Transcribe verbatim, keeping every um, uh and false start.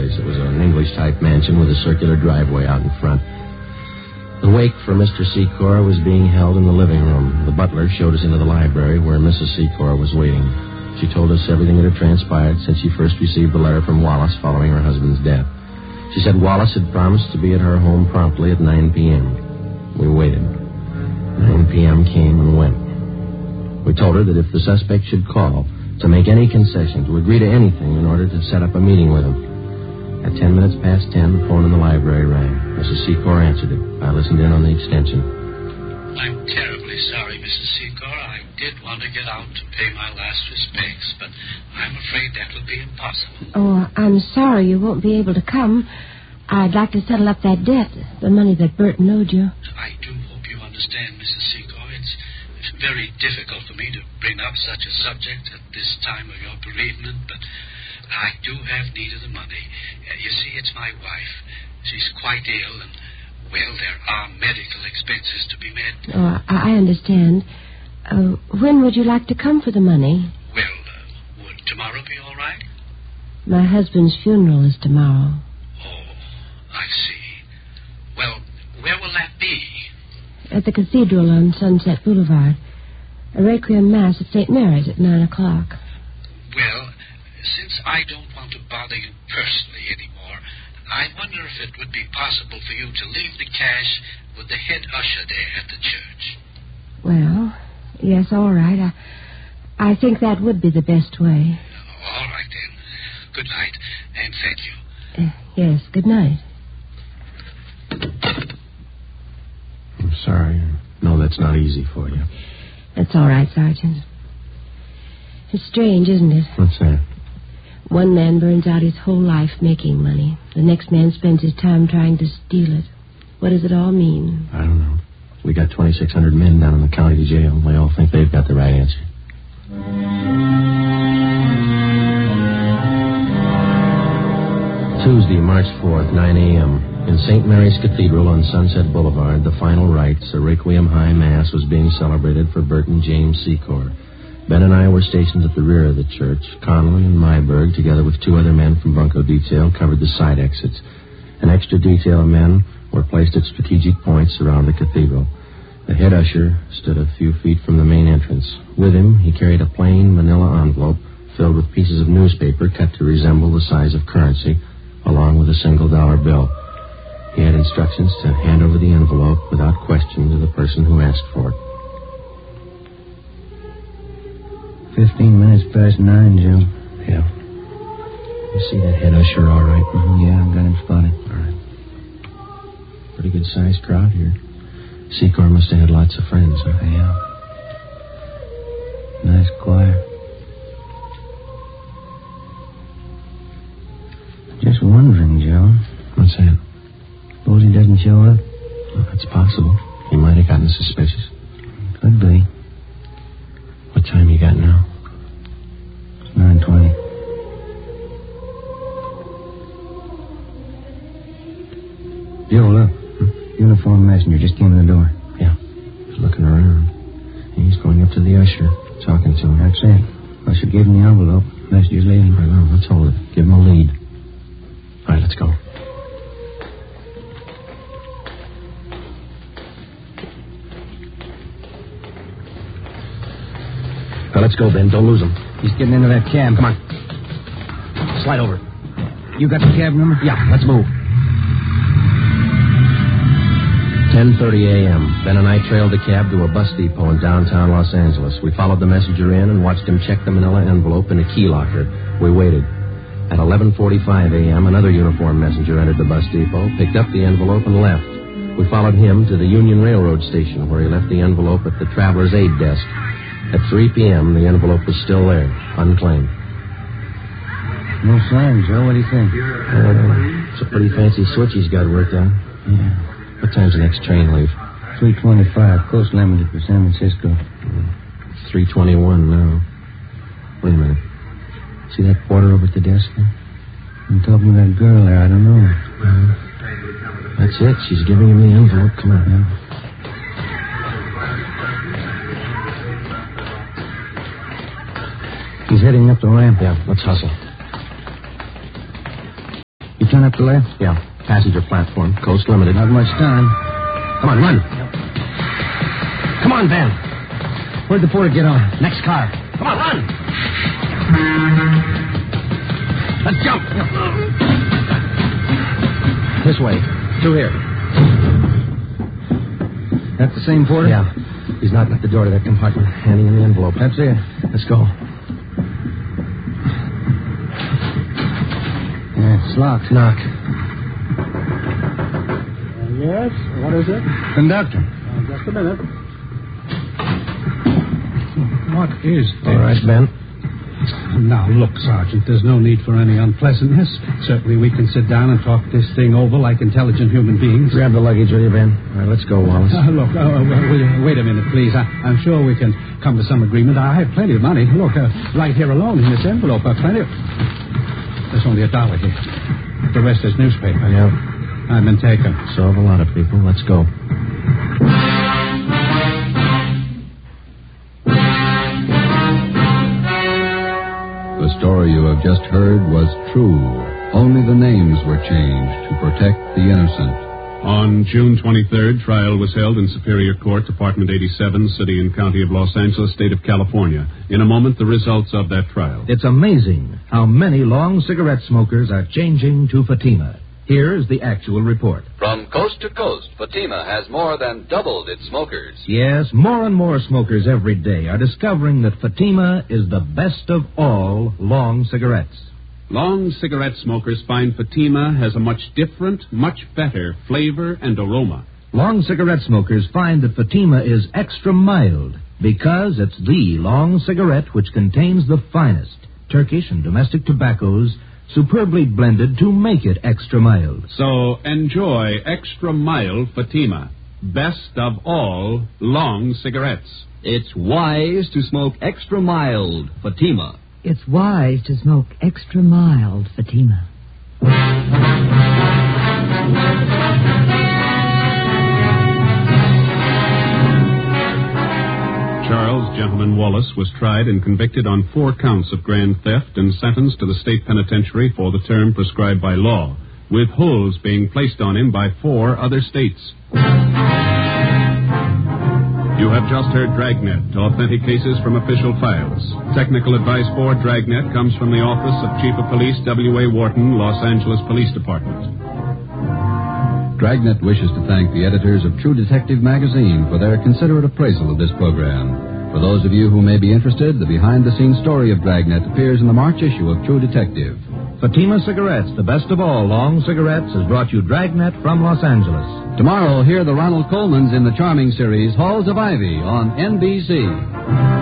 Secors. It was an English-type mansion with a circular driveway out in front. The wake for Mister Secor was being held in the living room. The butler showed us into the library where Missus Secor was waiting. She told us everything that had transpired since she first received the letter from Wallace following her husband's death. She said Wallace had promised to be at her home promptly at nine p.m. We waited. nine p.m. came and went. We told her that if the suspect should call, to make any concession, to agree to anything in order to set up a meeting with him. At ten minutes past ten, the phone in the library rang. Missus Secor answered it. I listened in on the extension. I'm terribly sorry, Missus Secor. I did want to get out to pay my last respects, but I'm afraid that will be impossible. Oh, I'm sorry you won't be able to come. I'd like to settle up that debt, the money that Burton owed you. I do hope you understand, Missus Secor. It's, it's very difficult for me to bring up such a subject at this time of your bereavement, but I do have need of the money. Uh, you see, it's my wife. She's quite ill, and, well, there are medical expenses to be met. Oh, I, I understand. Uh, when would you like to come for the money? Well, uh, would tomorrow be all right? My husband's funeral is tomorrow. Oh, I see. Well, where will that be? At the cathedral on Sunset Boulevard. A requiem mass at Saint Mary's at nine o'clock. Well, since I don't want to bother you personally anymore, I wonder if it would be possible for you to leave the cash with the head usher there at the church. Well, yes, all right. I, I think that would be the best way. All right, then. Good night, and thank you. Uh, yes, good night. I'm sorry. No, that's not easy for you. That's all right, Sergeant. It's strange, isn't it? What's that? One man burns out his whole life making money. The next man spends his time trying to steal it. What does it all mean? I don't know. We got twenty-six hundred men down in the county jail. They all think they've got the right answer. Tuesday, March fourth, nine a.m. In Saint Mary's Cathedral on Sunset Boulevard, the final rites, a Requiem High Mass, was being celebrated for Burton James Secor. Ben and I were stationed at the rear of the church. Connolly and Myberg, together with two other men from Bunko Detail, covered the side exits. An extra detail of men were placed at strategic points around the cathedral. The head usher stood a few feet from the main entrance. With him, he carried a plain manila envelope filled with pieces of newspaper cut to resemble the size of currency, along with a single dollar bill. He had instructions to hand over the envelope without question to the person who asked for it. Fifteen minutes past nine, Joe. Yeah. You see that head usher all right? Mm-hmm. Yeah, I've got him spotted. All right. Pretty good-sized crowd here. Secor must have had lots of friends, huh? Yeah. Nice choir. Just wondering, Joe. What's that? Suppose he doesn't show up? Well, it's possible. He might have gotten suspicious. Could be. What time you got now? It's nine twenty. Joe, look. Hmm? Uniformed messenger just came in the door. Yeah. He's looking around. He's going up to the usher, talking to him. That's it. Usher gave him the envelope. Messenger's leaving. I know. Let's hold it. Give him a lead. All right, let's go. Now, let's go, Ben. Don't lose him. He's getting into that cab. Come on. Slide over. You got the cab number? Yeah, let's move. ten thirty a.m. Ben and I trailed the cab to a bus depot in downtown Los Angeles. We followed the messenger in and watched him check the manila envelope in a key locker. We waited. At eleven forty-five a.m., another uniformed messenger entered the bus depot, picked up the envelope, and left. We followed him to the Union Railroad station, where he left the envelope at the traveler's aid desk. At three p.m., the envelope was still there, unclaimed. No sign, Joe. What do you think? Uh, it's a pretty fancy switch he's got worked out. Yeah. What time's the next train leave? three twenty-five. Coast limited for San Francisco. It's three twenty-one now. Wait a minute. See that porter over at the desk there? I'm talking to that girl there. I don't know. Uh, that's it. She's giving him the envelope. Come on. Yeah. He's heading up the ramp. Yeah, let's hustle. You You turn up the left? Yeah. Passenger platform. Coast Limited. Not much time. Come on, run. Come on, Ben. Where'd the porter get on? Next car. Come on, run. Let's jump. This way. Through here. That's the same porter? Yeah. He's knocking at the door to that compartment, handing him the envelope. That's it. Let's go. Yeah, it's locked. Knock. Uh, yes? What is it? Conductor. Uh, just a minute. What is this? All right, Ben. Now, look, Sergeant, there's no need for any unpleasantness. Certainly we can sit down and talk this thing over like intelligent human beings. Grab the luggage, will you, Ben? All right, let's go, Wallace. Uh, look, uh, will you, wait a minute, please. I, I'm sure we can come to some agreement. I have plenty of money. Look, uh, right here alone in this envelope, uh, plenty of... There's only a dollar here. The rest is newspaper. Yeah. I've been taken. So have a lot of people. Let's go. The story you have just heard was true. Only the names were changed to protect the innocent. On June twenty-third, trial was held in Superior Court, Department eighty-seven, City and County of Los Angeles, State of California. In a moment, the results of that trial. It's amazing how many long cigarette smokers are changing to Fatima. Here's the actual report. From coast to coast, Fatima has more than doubled its smokers. Yes, more and more smokers every day are discovering that Fatima is the best of all long cigarettes. Long cigarette smokers find Fatima has a much different, much better flavor and aroma. Long cigarette smokers find that Fatima is extra mild because it's the long cigarette which contains the finest Turkish and domestic tobaccos superbly blended to make it extra mild. So enjoy extra mild Fatima, best of all long cigarettes. It's wise to smoke extra mild Fatima. It's wise to smoke extra mild Fatima. Charles Gentleman Wallace was tried and convicted on four counts of grand theft and sentenced to the state penitentiary for the term prescribed by law, with holds being placed on him by four other states. You have just heard Dragnet, authentic cases from official files. Technical advice for Dragnet comes from the Office of Chief of Police W A Wharton, Los Angeles Police Department. Dragnet wishes to thank the editors of True Detective magazine for their considerate appraisal of this program. For those of you who may be interested, the behind-the-scenes story of Dragnet appears in the March issue of True Detective. Fatima Cigarettes, the best of all long cigarettes, has brought you Dragnet from Los Angeles. Tomorrow, hear the Ronald Colmans in the charming series Halls of Ivy on N B C.